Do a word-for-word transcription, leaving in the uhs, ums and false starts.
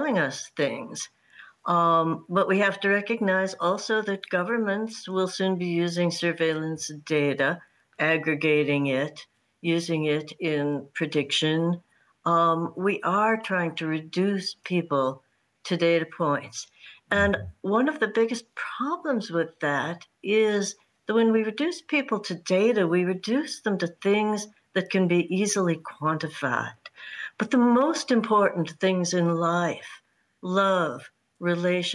showing us things. Um, but we have to recognize also that governments will soon be using surveillance data, aggregating it, using it in prediction. Um, we are trying to reduce people to data points. And one of the biggest problems with that is that when we reduce people to data, we reduce them to things that can be easily quantified. But the most important things in life, love, relation,